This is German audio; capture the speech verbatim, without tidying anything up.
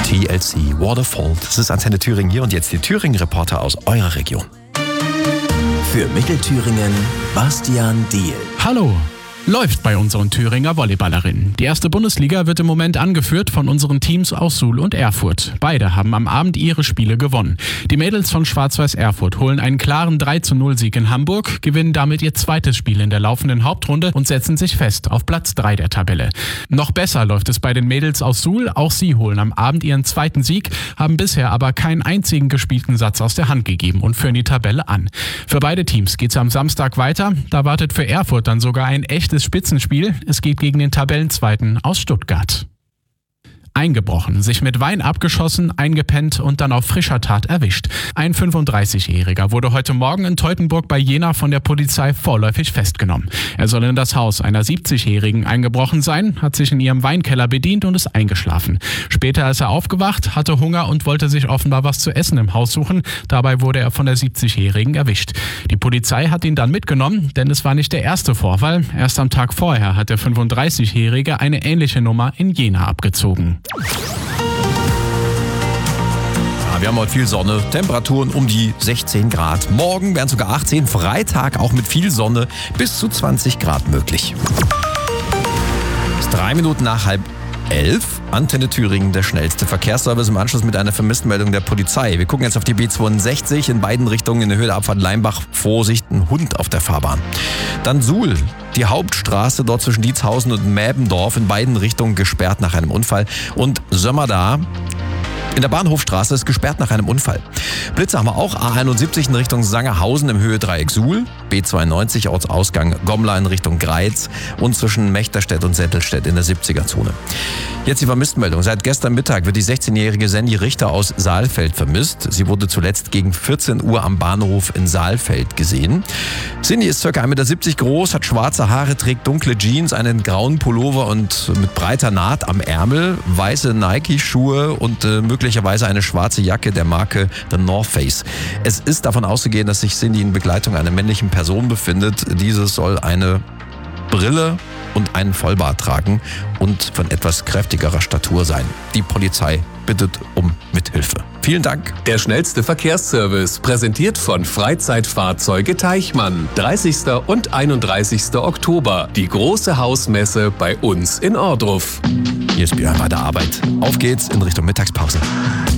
T L C, Waterfall. Das ist Antenne Thüringen hier und jetzt die Thüringen-Reporter aus eurer Region. Für Mittelthüringen, Bastian Diehl. Hallo! Läuft bei unseren Thüringer Volleyballerinnen. Die erste Bundesliga wird im Moment angeführt von unseren Teams aus Suhl und Erfurt. Beide haben am Abend ihre Spiele gewonnen. Die Mädels von Schwarz-Weiß Erfurt holen einen klaren drei zu null Sieg in Hamburg, gewinnen damit ihr zweites Spiel in der laufenden Hauptrunde und setzen sich fest auf Platz drei der Tabelle. Noch besser läuft es bei den Mädels aus Suhl. Auch sie holen am Abend ihren zweiten Sieg, haben bisher aber keinen einzigen gespielten Satz aus der Hand gegeben und führen die Tabelle an. Für beide Teams geht's am Samstag weiter. Da wartet für Erfurt dann sogar ein echtes Spitzenspiel. Es geht gegen den Tabellenzweiten aus Stuttgart. Eingebrochen, sich mit Wein abgeschossen, eingepennt und dann auf frischer Tat erwischt. Ein fünfunddreißigjähriger wurde heute Morgen in Teutoburg bei Jena von der Polizei vorläufig festgenommen. Er soll in das Haus einer siebzigjährigen eingebrochen sein, hat sich in ihrem Weinkeller bedient und ist eingeschlafen. Später ist er aufgewacht, hatte Hunger und wollte sich offenbar was zu essen im Haus suchen. Dabei wurde er von der siebzigjährigen erwischt. Die Polizei hat ihn dann mitgenommen, denn es war nicht der erste Vorfall. Erst am Tag vorher hat der fünfunddreißigjährige eine ähnliche Nummer in Jena abgezogen. Ja, wir haben heute viel Sonne, Temperaturen um die sechzehn Grad. Morgen wären sogar achtzehn, Freitag auch mit viel Sonne bis zu zwanzig Grad möglich. Es ist drei Minuten nach halb elf. Antenne Thüringen, der schnellste Verkehrsservice im Anschluss mit einer Vermisstenmeldung der Polizei. Wir gucken jetzt auf die B zweiundsechzig in beiden Richtungen in der Höhe der Abfahrt Leimbach. Vorsicht, ein Hund auf der Fahrbahn. Dann Suhl, die Hauptstraße dort zwischen Dietzhausen und Mäbendorf in beiden Richtungen gesperrt nach einem Unfall. Und Sömmerda in der Bahnhofstraße ist gesperrt nach einem Unfall. Blitze haben wir auch. A einundsiebzig in Richtung Sangerhausen im Höhe-Dreieck Suhl. B zweiundneunzig Ortsausgang Gommla in Richtung Greiz und zwischen Mechterstedt und Settelstedt in der siebziger-Zone. Jetzt die Vermisstenmeldung. Seit gestern Mittag wird die sechzehnjährige Sandy Richter aus Saalfeld vermisst. Sie wurde zuletzt gegen vierzehn Uhr am Bahnhof in Saalfeld gesehen. Cindy ist ca. eins Komma siebzig Meter groß, hat schwarze Haare, trägt dunkle Jeans, einen grauen Pullover und mit breiter Naht am Ärmel, weiße Nike-Schuhe und äh, möglicherweise eine schwarze Jacke der Marke The North Face. Es ist davon auszugehen, dass sich Cindy in Begleitung einer männlichen Person befindet. Diese soll eine Brille und einen Vollbart tragen und von etwas kräftigerer Statur sein. Die Polizei bittet um Mithilfe. Vielen Dank. Der schnellste Verkehrsservice, präsentiert von Freizeitfahrzeuge Teichmann. dreißigster und einunddreißigster Oktober. Die große Hausmesse bei uns in Ohrdruf. Hier ist Björn bei der Arbeit. Auf geht's in Richtung Mittagspause.